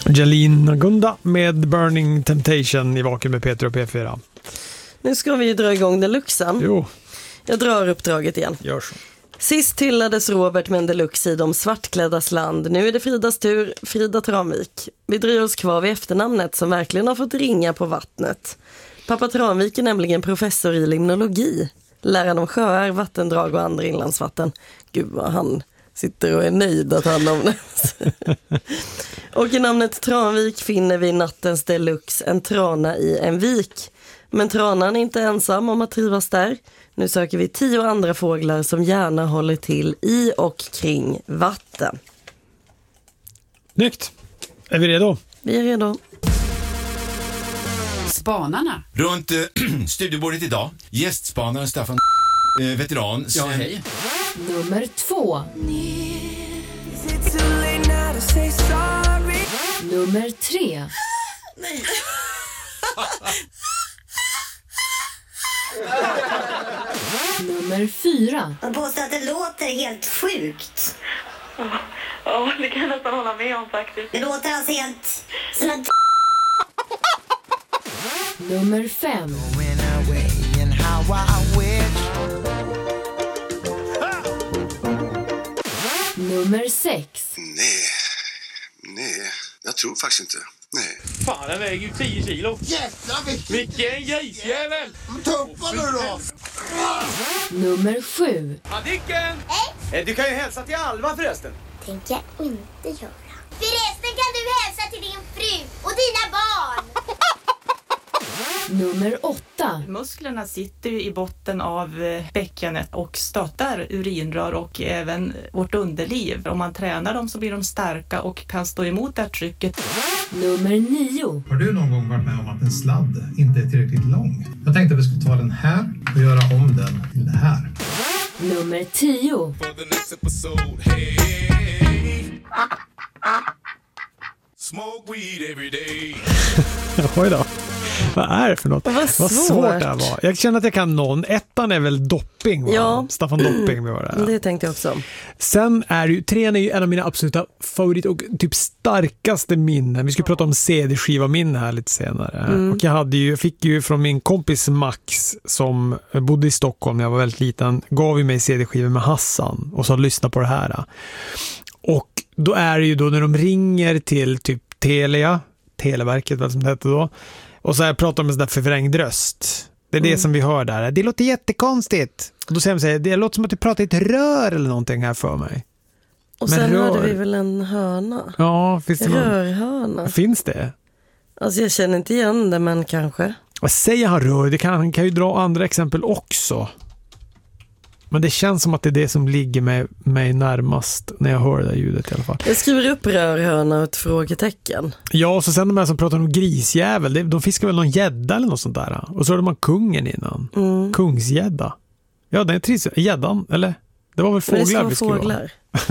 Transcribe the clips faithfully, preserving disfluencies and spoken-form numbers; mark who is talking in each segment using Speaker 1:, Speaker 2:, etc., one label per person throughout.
Speaker 1: Jalina Gunda med Burning Temptation i Vaken med Peter och P fyra.
Speaker 2: Nu ska vi ju dra igång deluxen.
Speaker 1: Jo.
Speaker 2: Jag drar uppdraget igen.
Speaker 1: Gör så.
Speaker 2: Sist hyllades Robert med en deluxe i De svartkläddas land. Nu är det Fridas tur, Frida Tranvik. Vi dröjer oss kvar vid efternamnet som verkligen har fått ringa på vattnet. Pappa Tranvik är nämligen professor i limnologi. Läraren om sjöar, vattendrag och andra inlandsvatten. Gud vad han sitter och är nöjd att han namnet. Och i namnet Tranvik finner vi nattens deluxe, en trana i en vik. Men tranan är inte ensam om att trivas där. Nu söker vi tio andra fåglar som gärna håller till i och kring vatten.
Speaker 1: Snyggt. Är vi redo?
Speaker 2: Vi är redo.
Speaker 3: Spanarna.
Speaker 4: Runt äh, studiebordet idag, gästspanaren Staffan, äh, veteran.
Speaker 3: Ja, hej.
Speaker 5: Nummer två. Nummer tre.
Speaker 2: Nej.
Speaker 5: Nummer fyra.
Speaker 6: Man påstår att det låter helt sjukt.
Speaker 7: Ja, det kan jag nästan hålla med om faktiskt.
Speaker 6: Det låter alltså helt som en...
Speaker 5: Nummer fem. Nummer sex.
Speaker 8: Nej, nej, jag tror faktiskt inte. Nej.
Speaker 9: Fan, den väger ju tio kilo.
Speaker 8: Jävlar vilken...
Speaker 9: Vilken grisjävel!
Speaker 8: Tuppa nu då!
Speaker 5: Nummer sju.
Speaker 9: Adicken! Hej! Du kan ju hälsa till Alva förresten.
Speaker 6: Tänker jag inte göra. Förresten kan du hälsa till din fru och dina barn.
Speaker 5: Nummer åtta.
Speaker 7: Musklerna sitter ju i botten av bäckenet och stöttar urinrör och även vårt underliv. Om man tränar dem så blir de starka och kan stå emot det här trycket.
Speaker 5: Nummer nio.
Speaker 10: Har du någon gång varit med om att en sladd inte är tillräckligt lång? Jag tänkte att vi skulle ta den här och göra om den till det här.
Speaker 5: Nummer tio.
Speaker 4: Smoke weed every day.
Speaker 1: Oj då. Vad är det för något?
Speaker 2: Vad
Speaker 1: Vad
Speaker 2: svårt.
Speaker 1: svårt det här var. Jag känner att jag kan någon. Ettan är väl Dopping, va?
Speaker 2: Ja.
Speaker 1: Staffan Dopping var det.
Speaker 2: Det tänkte jag också.
Speaker 1: Sen är ju, trean är ju en av mina absoluta favorit och typ starkaste minnen. Vi ska prata om C D-skiva minne här lite senare. Mm. Och jag hade ju, jag fick ju från min kompis Max som bodde i Stockholm när jag var väldigt liten, gav ju mig C D-skivor med Hassan och så lyssna på det här. Och då är det ju då när de ringer till typ Telia, Televerket vad som det heter då. Och så här pratar de med sån där förvrängd röst. Det är det mm. som vi hör där. Det låter jättekonstigt. Och då säger de så här, det låter som att du pratar i ett rör eller någonting här för mig.
Speaker 2: Och
Speaker 1: men
Speaker 2: sen
Speaker 1: rör...
Speaker 2: hörde vi väl en hörna.
Speaker 1: Ja, finns det någon...
Speaker 2: Rörhörna.
Speaker 1: Finns det?
Speaker 2: Alltså jag känner inte igen det, men kanske.
Speaker 1: Vad säger han rör? Det kan, han kan ju dra andra exempel också. Men det känns som att det är det som ligger med mig närmast när jag hör det där ljudet i alla fall.
Speaker 2: Jag skriver upp rörhörna och ett frågetecken.
Speaker 1: Ja, och så sen de här som pratar om grisjävel, de fiskar väl någon gädda eller något sånt där. Och så hade man kungen innan. Mm. Kungsgädda. Ja, den är trist. Gäddan, eller? Det var väl fåglar vi skulle
Speaker 2: fåglar.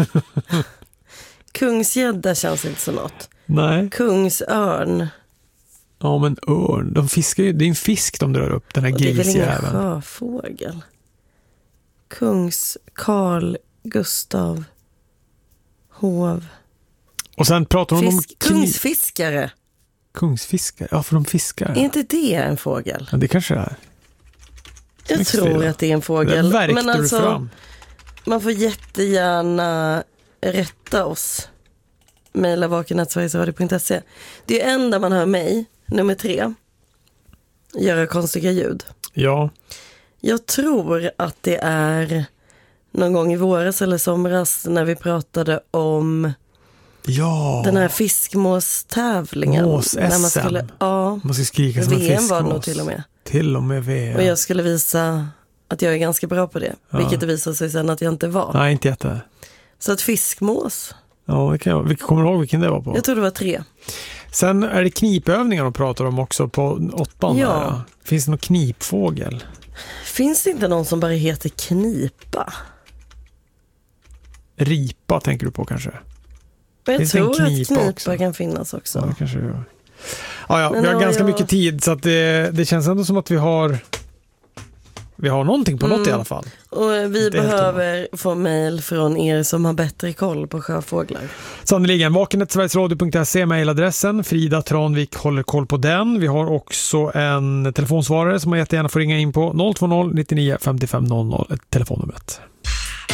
Speaker 2: Kungsgädda känns inte som något.
Speaker 1: Nej.
Speaker 2: Kungsörn.
Speaker 1: Ja, men örn. De fiskar ju, det är en fisk de drar upp, den här grisjäveln.
Speaker 2: Det är väl ingen sjöfågel. Kungs Carl Gustav Hov.
Speaker 1: Och sen pratar hon
Speaker 2: Fisk,
Speaker 1: om
Speaker 2: kungsfiskare.
Speaker 1: Kungsfiskare, ja, för de fiskar.
Speaker 2: Är inte det en fågel?
Speaker 1: Ja, det kanske det är.
Speaker 2: Jag
Speaker 1: Mycket
Speaker 2: tror
Speaker 1: det.
Speaker 2: att det är en fågel.
Speaker 1: Det
Speaker 2: men alltså,
Speaker 1: fram.
Speaker 2: man får jättegärna rätta oss. Maila vaken sveriges radio punkt se. Det är enda man hör mig, nummer tre, göra konstiga ljud.
Speaker 1: Ja.
Speaker 2: Jag tror att det är någon gång i våras eller somras när vi pratade om
Speaker 1: ja.
Speaker 2: den här fiskmåstävlingen.
Speaker 1: Mås-S M.
Speaker 2: När man skulle, ja,
Speaker 1: man ska skrika som en
Speaker 2: V M
Speaker 1: fiskmås.
Speaker 2: var det nog till och med.
Speaker 1: Till och med V M.
Speaker 2: Och jag skulle visa att jag är ganska bra på det. Ja. Vilket det visade sig sen att jag inte var.
Speaker 1: Nej, inte jätte.
Speaker 2: Så att fiskmås.
Speaker 1: Ja, det kan jag. Vi kommer ihåg vilken det var på.
Speaker 2: Jag tror det var tre.
Speaker 1: Sen är det knipövningar de pratar om också på åttan.
Speaker 2: Ja.
Speaker 1: Där. Finns det någon knipfågel?
Speaker 2: Finns det inte någon som bara heter knipa?
Speaker 1: Ripa tänker du på kanske?
Speaker 2: Jag
Speaker 1: finns
Speaker 2: tror knipa att knipa
Speaker 1: också?
Speaker 2: kan finnas också.
Speaker 1: Ja, kanske det gör. Ja, ja,
Speaker 2: Men
Speaker 1: vi har
Speaker 2: ja,
Speaker 1: ganska
Speaker 2: ja.
Speaker 1: mycket tid så att det, det känns ändå som att vi har vi har någonting på något
Speaker 2: Mm.
Speaker 1: i alla fall.
Speaker 2: Och vi
Speaker 1: Inte helt
Speaker 2: behöver få mejl från er som har bättre koll på sjöfåglar.
Speaker 1: Sannoliken, vakenet sverigesradio punkt se mejladressen. Frida Tranvik håller koll på den. Vi har också en telefonsvarare som man jättegärna får ringa in på noll två noll nittionio femtiofem noll noll, telefonnumret.